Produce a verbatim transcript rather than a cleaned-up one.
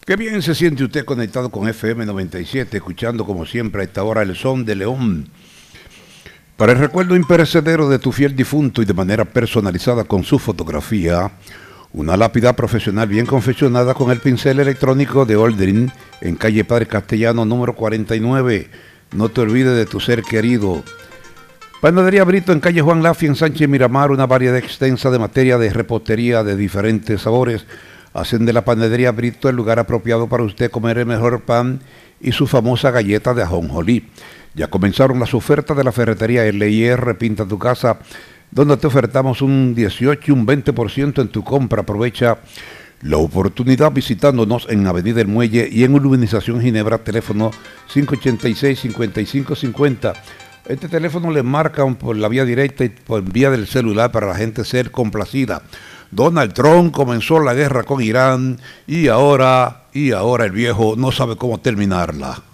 Qué bien se siente usted conectado con F M noventa y siete, escuchando como siempre a esta hora el son de León. Para el recuerdo imperecedero de tu fiel difunto y de manera personalizada con su fotografía, una lápida profesional bien confeccionada con el pincel electrónico de Aldrin en calle Padre Castellano número cuarenta y nueve. No te olvides de tu ser querido. Panadería Brito en calle Juan Lafi en Sánchez Miramar, una variedad extensa de materia de repostería de diferentes sabores. Hacen de la Panadería Brito el lugar apropiado para usted comer el mejor pan y su famosa galleta de ajonjolí. Ya comenzaron las ofertas de la ferretería L I R Pinta tu Casa, donde te ofertamos un dieciocho y un veinte por ciento en tu compra. Aprovecha la oportunidad visitándonos en Avenida El Muelle y en Urbanización Ginebra, teléfono cinco ochenta y seis, cincuenta y cinco cincuenta. Este teléfono le marcan por la vía directa y por vía del celular para la gente ser complacida. Donald Trump comenzó la guerra con Irán y ahora, y ahora el viejo no sabe cómo terminarla.